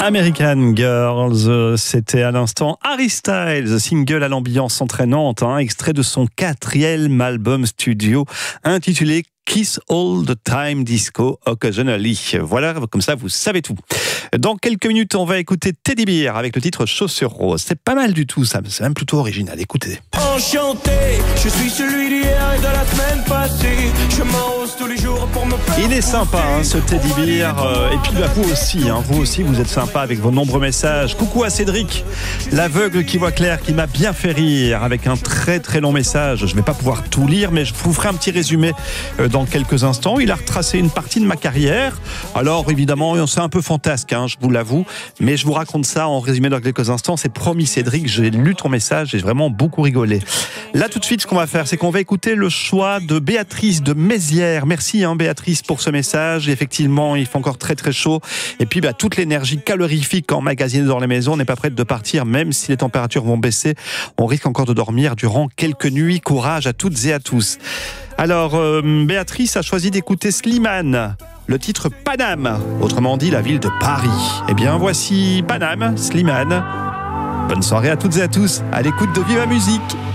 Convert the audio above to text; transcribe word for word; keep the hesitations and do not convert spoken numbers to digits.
American Girls, c'était à l'instant Harry Styles, single à l'ambiance entraînante, hein, extrait de son quatrième album studio intitulé Kiss All the Time Disco Occasionally. Voilà, comme ça vous savez tout. Dans quelques minutes, on va écouter Teddy Bear avec le titre Chaussures Roses. C'est pas mal du tout, ça, c'est même plutôt original. Écoutez. Enchanté, je suis celui d'hier et de la semaine passée. Je m'arrose tous les jours pour me faire. Il est sympa, hein, ce Teddy Bear. Euh, et puis bah, vous aussi, hein, vous aussi, vous êtes sympa avec vos nombreux messages. Coucou à Cédric, l'aveugle qui voit clair, qui m'a bien fait rire avec un très très long message. Je vais pas pouvoir tout lire, mais je vous ferai un petit résumé euh, dans quelques instants. Il a retracé une partie de ma carrière. Alors évidemment, c'est un peu fantasque, hein, je vous l'avoue, mais je vous raconte ça en résumé dans quelques instants. C'est promis, Cédric, j'ai lu ton message, j'ai vraiment beaucoup rigolé. Là tout de suite, ce qu'on va faire, c'est qu'on va écouter le choix de Béatrice de Mézières. Merci hein, Béatrice pour ce message. Effectivement, il fait encore très très chaud. Et puis bah, toute l'énergie calorifique emmagasinée dans les maisons n'est pas prête de partir, même si les températures vont baisser. On risque encore de dormir durant quelques nuits. Courage à toutes et à tous. Alors, euh, Béatrice a choisi d'écouter Slimane, le titre Paname, autrement dit la ville de Paris. Eh bien, voici Paname, Slimane. Bonne soirée à toutes et à tous, à l'écoute de Viva Musique.